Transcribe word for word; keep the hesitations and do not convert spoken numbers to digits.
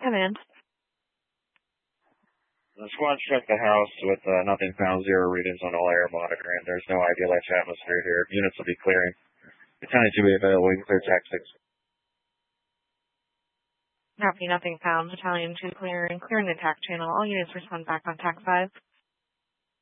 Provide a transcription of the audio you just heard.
command. The squad struck the house with uh, nothing found, zero readings on all air monitoring. There's no ideal atmosphere here. Units will be clearing. Battalion should be available. We can clear tac six. Copy, nothing found. Battalion two clearing, clearing the tac channel. All units respond back on tac five.